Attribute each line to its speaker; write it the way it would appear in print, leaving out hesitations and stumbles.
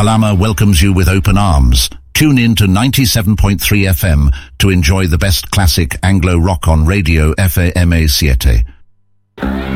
Speaker 1: Kalama welcomes you with open arms. Tune in to 97.3 FM to enjoy the best classic Anglo rock on Radio FAMA 7.